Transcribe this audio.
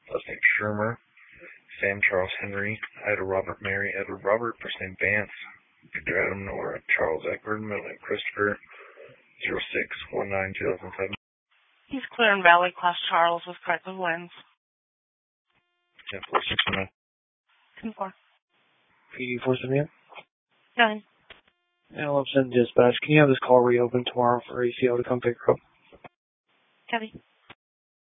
last name Shermer, Sam Charles Henry, Ida Robert Mary, Edward Robert, first name Vance, Victor Adam Nora, Charles Eckford, middle name Christopher, 06-19-2007. He's clear in Valley, Class Charles with corrective lens. Yeah, 469. 10-4. PD 478. 9. Yeah, I'll send dispatch. Can you have this call reopened tomorrow for ACO to come pick her up? Copy.